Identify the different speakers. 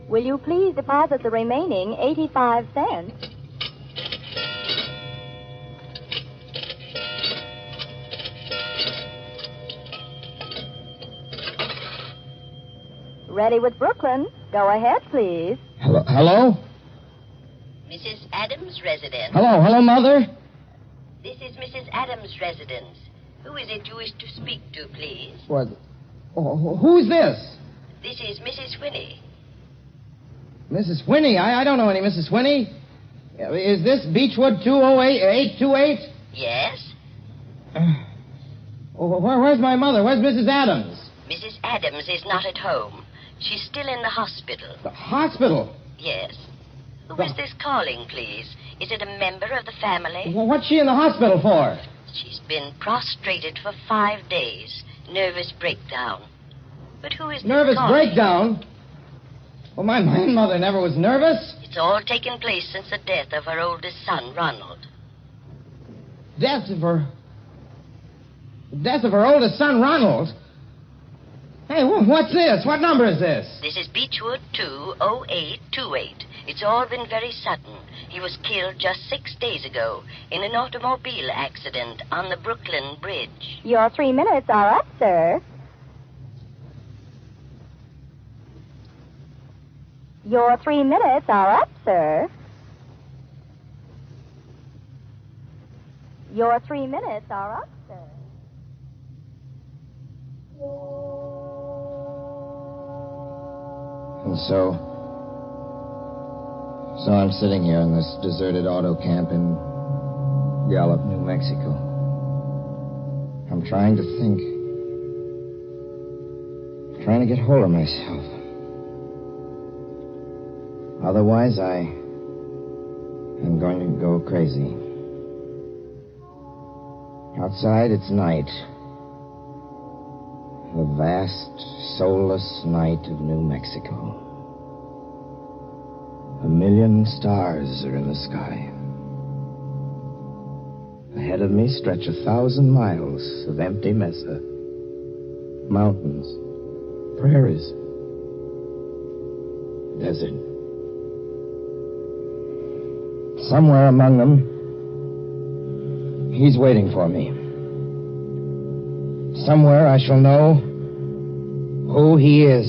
Speaker 1: Will you please deposit the remaining 85 cents? Ready with Brooklyn. Go ahead, please.
Speaker 2: Hello?
Speaker 3: Mrs. Adams' residence.
Speaker 2: Hello, Mother?
Speaker 3: This is Mrs. Adams' residence. Who is it you wish to speak to, please?
Speaker 2: What? Oh, who's this?
Speaker 3: This is Mrs. Whinney.
Speaker 2: Mrs. Whinney? I don't know any Mrs. Whinney. Is this Beechwood 828?
Speaker 3: Yes?
Speaker 2: Where's my mother? Where's Mrs. Adams?
Speaker 3: Mrs. Adams is not at home. She's still in the hospital.
Speaker 2: The hospital?
Speaker 3: Yes. Who is this calling, please? Is it a member of the family?
Speaker 2: Well, what's she in the hospital for?
Speaker 3: She's been prostrated for 5 days. Nervous breakdown. But who is this
Speaker 2: Nervous
Speaker 3: calling?
Speaker 2: breakdown? Well, my mother never was nervous.
Speaker 3: It's all taken place since the death of her oldest son, Ronald.
Speaker 2: Death of her oldest son, Ronald? Hey, what's this? What number is this?
Speaker 3: This is Beechwood 20828. It's all been very sudden. He was killed just 6 days ago in an automobile accident on the Brooklyn Bridge.
Speaker 1: Your 3 minutes are up, sir. Your 3 minutes are up, sir. Your 3 minutes are up, sir.
Speaker 2: And so I'm sitting here in this deserted auto camp in Gallup, New Mexico. I'm trying to think. Trying to get hold of myself. Otherwise, I'm going to go crazy. Outside, it's night. The vast, soulless night of New Mexico. 1 million stars are in the sky. Ahead of me stretch 1,000 miles of empty mesa. Mountains, prairies, desert. Somewhere among them, he's waiting for me. Somewhere I shall know who he is.